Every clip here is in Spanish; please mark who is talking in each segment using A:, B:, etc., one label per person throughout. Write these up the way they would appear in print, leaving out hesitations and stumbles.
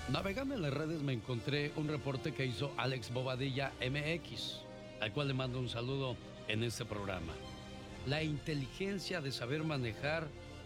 A: Navegando en las redes me encontré un reporte que hizo Alex Bobadilla MX, al cual le mando un saludo en este programa. La inteligencia de saber manejar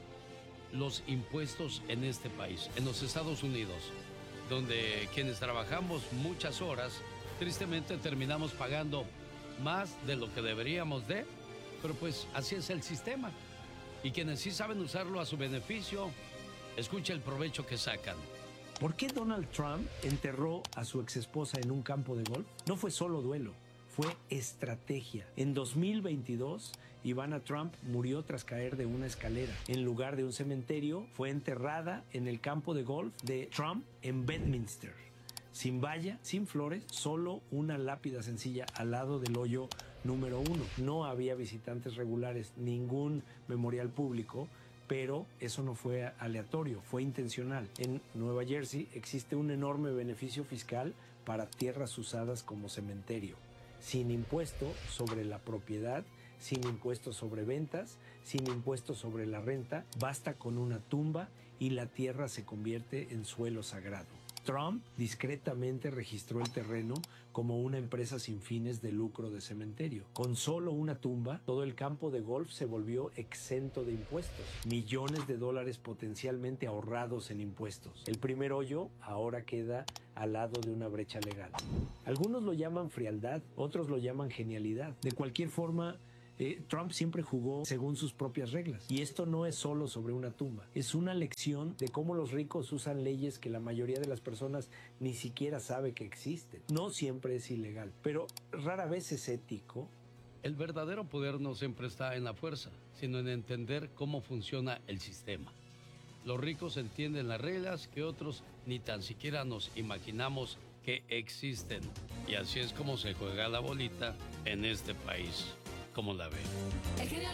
A: los impuestos en este país, en los Estados Unidos, donde quienes trabajamos muchas horas, tristemente terminamos pagando más de lo que deberíamos de, pero pues así es el sistema. Y quienes sí saben usarlo a su beneficio, escucha el provecho que sacan.
B: ¿Por qué Donald Trump enterró a su exesposa en un campo de golf? No fue solo duelo, fue estrategia. En 2022, Ivana Trump murió tras caer de una escalera. En lugar de un cementerio, fue enterrada en el campo de golf de Trump en Bedminster. Sin valla, sin flores, solo una lápida sencilla al lado del hoyo número 1. No había visitantes regulares, ningún memorial público, pero eso no fue aleatorio, fue intencional. En Nueva Jersey existe un enorme beneficio fiscal para tierras usadas como cementerio, sin impuesto sobre la propiedad, sin impuesto sobre ventas, sin impuesto sobre la renta. Basta con una tumba y la tierra se convierte en suelo sagrado. Trump discretamente registró el terreno como una empresa sin fines de lucro de cementerio. Con solo una tumba, todo el campo de golf se volvió exento de impuestos. Millones de dólares potencialmente ahorrados en impuestos. El primer hoyo ahora queda al lado de una brecha legal. Algunos lo llaman frialdad, otros lo llaman genialidad. De cualquier forma, Trump siempre jugó según sus propias reglas. Y esto no es solo sobre una tumba. Es una lección de cómo los ricos usan leyes que la mayoría de las personas ni siquiera sabe que existen. No siempre es ilegal, pero rara vez es ético.
A: El verdadero poder no siempre está en la fuerza, sino en entender cómo funciona el sistema. Los ricos entienden las reglas que otros ni tan siquiera nos imaginamos que existen. Y así es como se juega la bolita en este país. ¿Cómo la ve?
C: El genio